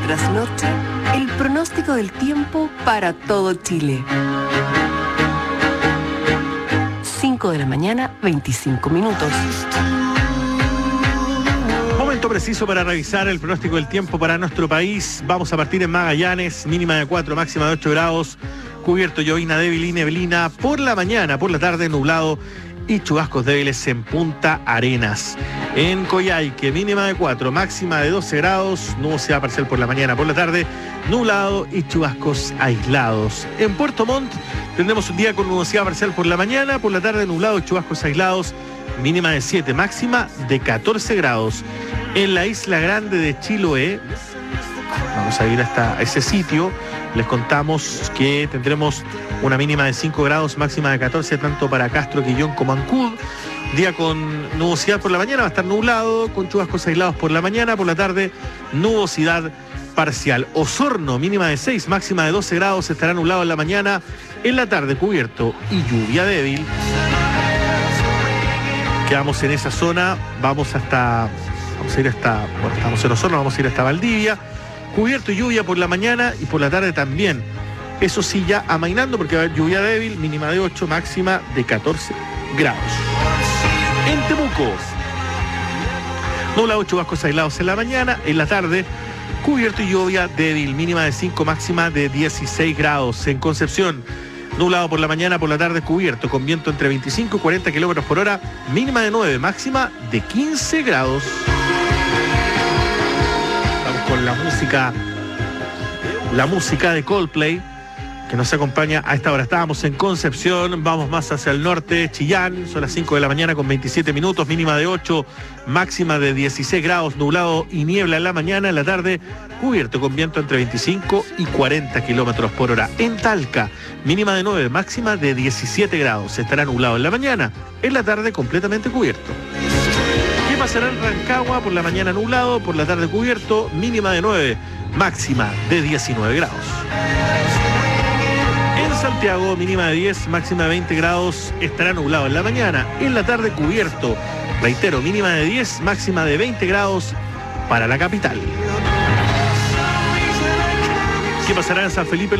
tras noche, el pronóstico del tiempo para todo Chile. 5 de la mañana, 25 minutos. Momento preciso para revisar el pronóstico del tiempo para nuestro país. Vamos a partir en Magallanes, mínima de 4, máxima de 8 grados, cubierto, llovizna débil y neblina. Por la mañana, por la tarde, nublado y chubascos débiles en Punta Arenas. En Coyhaique, mínima de 4, máxima de 12 grados, nubosidad parcial por la mañana, por la tarde, nublado y chubascos aislados. En Puerto Montt tendremos un día con nubosidad parcial por la mañana, por la tarde, nublado y chubascos aislados, mínima de 7, máxima de 14 grados. En la Isla Grande de Chiloé, vamos a ir hasta ese sitio, les contamos que tendremos una mínima de 5 grados, máxima de 14, tanto para Castro, Quillón como Ancud. Día con nubosidad por la mañana, va a estar nublado, con chubascos aislados por la mañana, por la tarde, nubosidad parcial. Osorno, mínima de 6, máxima de 12 grados, estará nublado en la mañana, en la tarde cubierto y lluvia débil. Quedamos en esa zona, estamos en Osorno, vamos a ir hasta Valdivia, cubierto y lluvia por la mañana y por la tarde también. Eso sí, ya amainando porque va a haber lluvia débil, mínima de 8, máxima de 14 grados. En Temuco, nublado, chubascos aislados en la mañana, en la tarde, cubierto y lluvia débil, mínima de 5, máxima de 16 grados. En Concepción, nublado por la mañana, por la tarde cubierto, con viento entre 25 y 40 kilómetros por hora, mínima de 9, máxima de 15 grados. Vamos con la música de Coldplay, que nos acompaña a esta hora. Estábamos en Concepción, vamos más hacia el norte, Chillán, son las 5 de la mañana con 27 minutos, mínima de 8, máxima de 16 grados, nublado y niebla en la mañana, en la tarde cubierto con viento entre 25 y 40 kilómetros por hora. En Talca, mínima de 9, máxima de 17 grados, estará nublado en la mañana, en la tarde completamente cubierto. ¿Qué pasará en Rancagua? Por la mañana nublado, por la tarde cubierto, mínima de 9, máxima de 19 grados. Santiago, mínima de 10, máxima de 20 grados, estará nublado en la mañana, en la tarde cubierto, reitero, mínima de 10, máxima de 20 grados para la capital. ¿Qué pasará en San Felipe?